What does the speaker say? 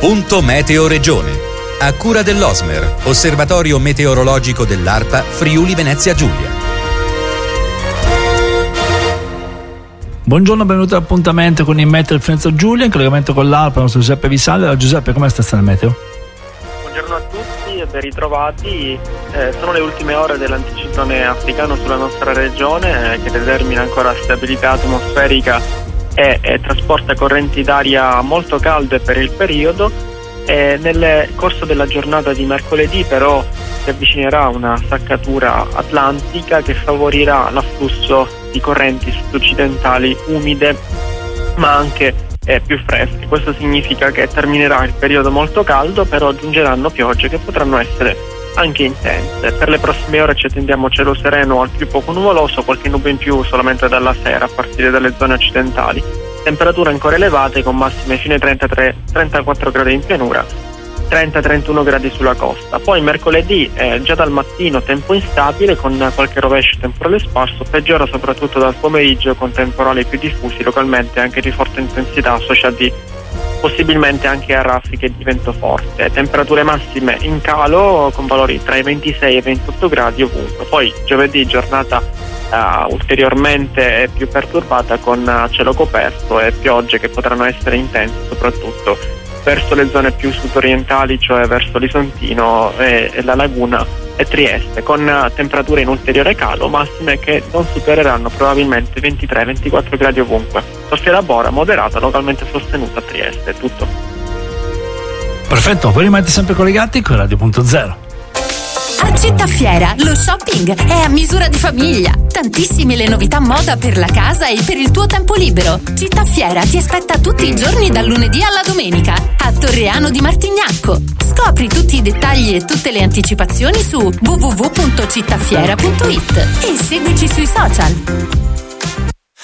Punto Meteo Regione. A cura dell'Osmer, Osservatorio Meteorologico dell'ARPA Friuli Venezia Giulia. Buongiorno, benvenuti all'appuntamento con il Meteo del Venezia Giulia, in collegamento con l'ARPA, il nostro Giuseppe Visale. Giuseppe, com'è stazione meteo? Buongiorno a tutti e ben ritrovati. Sono le ultime ore dell'anticiclone africano sulla nostra regione, che determina ancora stabilità atmosferica e trasporta correnti d'aria molto calde per il periodo. Nel corso della giornata di mercoledì però si avvicinerà una saccatura atlantica che favorirà l'afflusso di correnti sud-occidentali umide ma anche più fresche. Questo significa che terminerà il periodo molto caldo, però aggiungeranno piogge che potranno essere anche intense. Per le prossime ore ci attendiamo cielo sereno al più poco nuvoloso, qualche nube in più solamente dalla sera a partire dalle zone occidentali. Temperature ancora elevate con massime fino ai 33-34 gradi in pianura, 30-31 gradi sulla costa. Poi mercoledì già dal mattino tempo instabile con qualche rovescio temporale sparso, peggiora soprattutto dal pomeriggio con temporali più diffusi localmente anche di forte intensità associati possibilmente anche a raffiche di vento forte. Temperature massime in calo con valori tra i 26 e i 28 gradi ovunque. Poi giovedì giornata ulteriormente più perturbata con cielo coperto e piogge che potranno essere intense soprattutto verso le zone più sudorientali, cioè verso l'Isontino e la Laguna e Trieste, con temperature in ulteriore calo, massime che non supereranno probabilmente 23-24 gradi ovunque. Soffiera Bora moderata, localmente sostenuta a Trieste. È tutto. Perfetto, voi rimanete sempre collegati con Radio.0. A Città Fiera lo shopping è a misura di famiglia. Tantissime le novità moda per la casa e per il tuo tempo libero. Città Fiera ti aspetta tutti i giorni dal lunedì alla domenica a Torreano di Martignacco. Scopri tutti i dettagli e tutte le anticipazioni su www.cittafiera.it e seguici sui social.